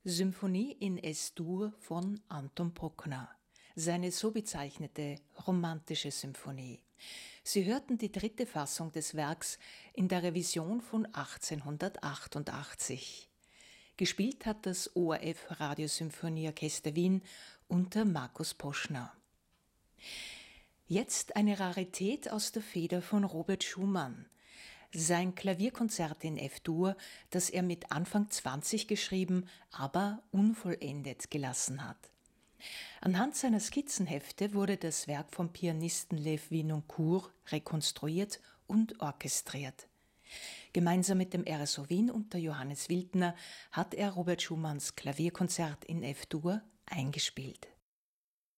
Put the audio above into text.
Symphonie in S-Dur von Anton Bruckner. Seine so bezeichnete romantische Symphonie. Sie hörten die dritte Fassung des Werks in der Revision von 1888. Gespielt hat das ORF Radiosymphonieorchester Wien unter Markus Poschner. Jetzt eine Rarität aus der Feder von Robert Schumann. Sein Klavierkonzert in F-Dur, das er mit Anfang 20 geschrieben, aber unvollendet gelassen hat. Anhand seiner Skizzenhefte wurde das Werk vom Pianisten Lev Vinoncourt rekonstruiert und orchestriert. Gemeinsam mit dem RSO Wien unter Johannes Wildner hat er Robert Schumanns Klavierkonzert in F-Dur eingespielt.